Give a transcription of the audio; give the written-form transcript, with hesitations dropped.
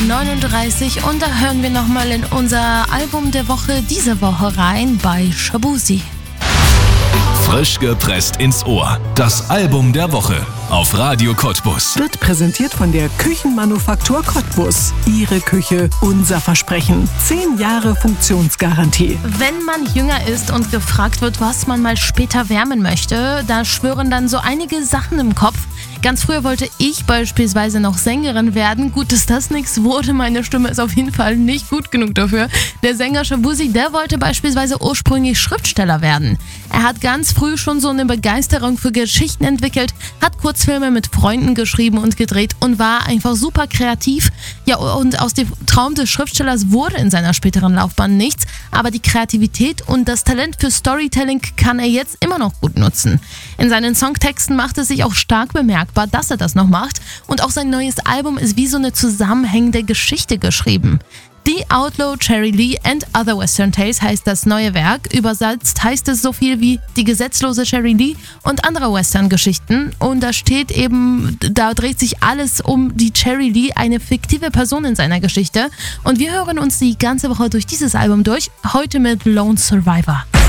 39 und da hören wir nochmal in unser Album der Woche diese Woche rein bei Shaboozey. Frisch gepresst ins Ohr. Das Album der Woche auf Radio Cottbus. Wird präsentiert von der Küchenmanufaktur Cottbus. Ihre Küche, unser Versprechen. 10 Jahre Funktionsgarantie. Wenn man jünger ist und gefragt wird, was man mal später wärmen möchte, da schwören dann so einige Sachen im Kopf. Ganz früher wollte ich beispielsweise noch Sängerin werden. Gut, dass das nichts wurde. Meine Stimme ist auf jeden Fall nicht gut genug dafür. Der Sänger Shaboozey, der wollte beispielsweise ursprünglich Schriftsteller werden. Er hat ganz früh schon so eine Begeisterung für Geschichten entwickelt, hat Kurzfilme mit Freunden geschrieben und gedreht und war einfach super kreativ. Ja, und aus dem Traum des Schriftstellers wurde in seiner späteren Laufbahn nichts, aber die Kreativität und das Talent für Storytelling kann er jetzt immer noch gut nutzen. In seinen Songtexten macht es sich auch stark bemerkbar, dass er das noch macht, und auch sein neues Album ist wie so eine zusammenhängende Geschichte geschrieben. The Outlaw Cherry Lee and Other Western Tales heißt das neue Werk. Übersetzt heißt es so viel wie Die gesetzlose Cherry Lee und andere Western-Geschichten. Und da dreht sich alles um die Cherry Lee, eine fiktive Person in seiner Geschichte. Und wir hören uns die ganze Woche durch dieses Album durch, heute mit Lone Survivor.